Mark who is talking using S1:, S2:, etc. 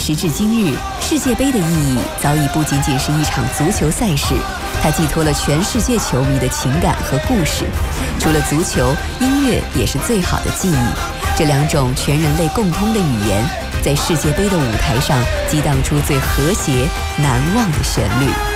S1: 时至今日，世界杯的意义早已不仅仅是一场足球赛事，它寄托了全世界球迷的情感和故事。除了足球，音乐也是最好的记忆。这两种全人类共通的语言，在世界杯的舞台上激荡出最和谐难忘的旋律。